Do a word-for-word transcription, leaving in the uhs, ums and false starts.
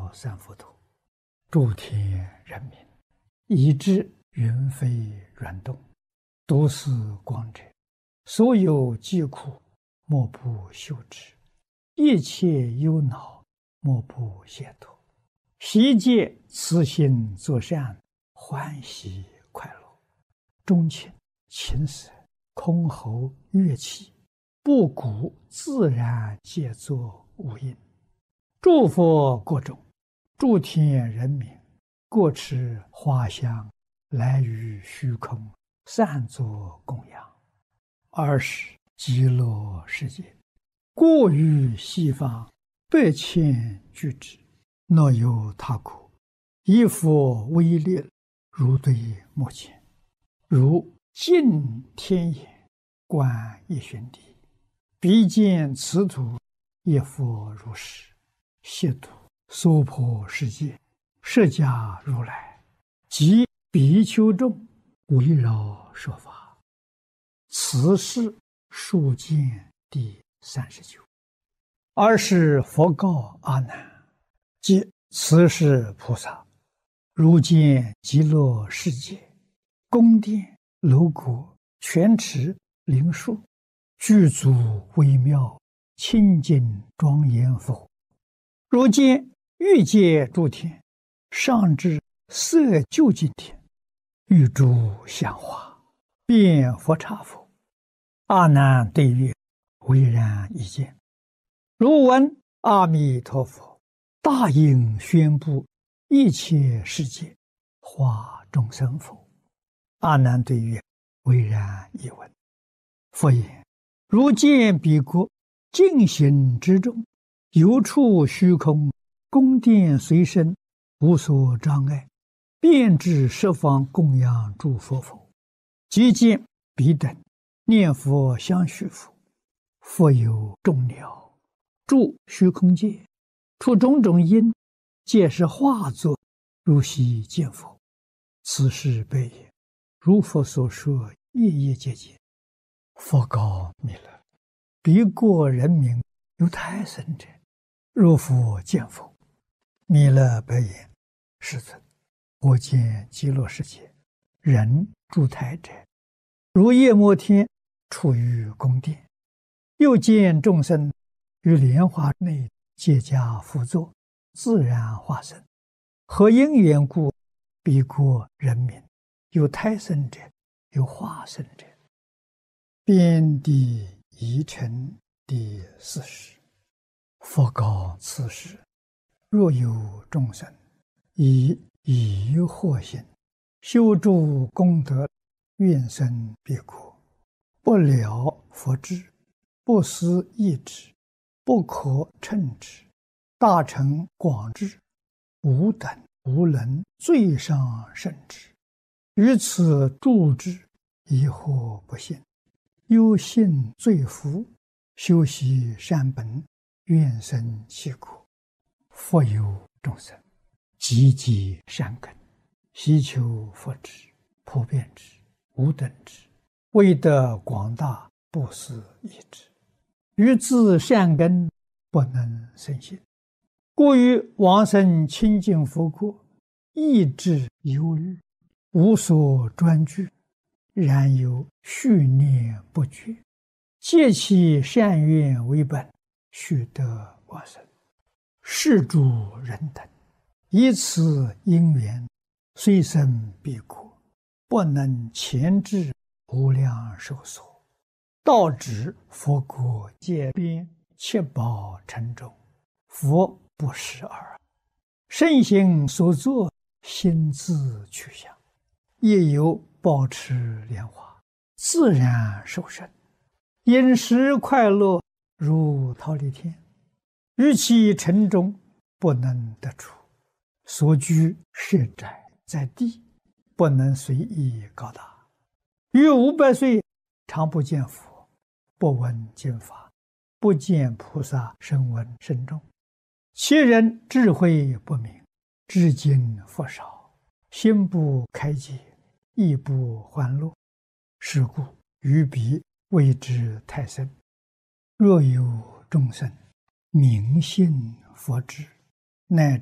妙三佛土，诸天人民，以至云飞软动，都是光者，所有疾苦，莫不休止；一切忧恼，莫不解脱。悉皆慈心作善，欢喜快乐。钟磬、琴瑟、箜篌、乐器，布谷自然皆作无应。诸佛国中，诸天人民，各持花香，来于虚空，散作供养。尔时极乐世界，过于西方百千俱胝，若有他国，以佛威力，如对目前，如镜天眼，观一旋地，彼见此土，亦复如是。悉土娑婆世界，释迦如来及比丘众，围绕说法。此是数见第三十九。尔时佛告阿难：即此是菩萨，如见极乐世界，宫殿楼阁、泉池、灵树，具足微妙，清净庄严否？如见欲界诸天，上至色究竟天，欲诸香花，遍佛刹否？阿难对曰：唯然一见。如闻阿弥陀佛大应宣布一切世界，化众生否？阿难对曰：唯然一闻。佛言：如见彼国净行之中，有处虚空，宫殿随身，无所障碍，遍至十方供养诸佛否？即见彼等念佛相续否？复有众鸟住虚空界，出种种因，皆是化作，如悉见否？此是悲也。如佛所说，夜夜皆见。佛告弥勒：彼国人民有胎生者，若复见否？弥勒白言：世尊，我见极乐世界，人住胎者，如夜摩天处于宫殿，又见众生于莲花内皆加辅佐，自然化身。何因缘故？彼国人民有胎生者，有化身者。遍地疑尘第四十。佛告此时：若有众生以疑惑心修诸功德，愿生彼国，不了佛智，不思议之，不可称之，大乘广智，无等无能，最上甚至。于此住之，疑惑不信，忧信罪福，修习善本，愿生其国。复有众生积积善根，希求佛智，普遍之，无等之，为得广大，不思议之。于自善根不能生信，故于往生清净佛国，意志忧虑，无所专具，然有续念不绝，借其善愿为本，须得往生。是诸人等以此因缘，虽生彼国，不能前至无量寿所，到指佛国界边，七宝城中，佛不识尔。身行所作，心自去向，亦有保持莲花，自然受生，饮食快乐，如忉利天。于其城中，不能得出，所居设宅在地，不能随意高大。于五百岁，常不见佛，不闻经法，不见菩萨声闻声众。其人智慧不明，知经佛少，心不开解，亦不欢乐。是故于彼谓之胎生。若有众生明信佛智，乃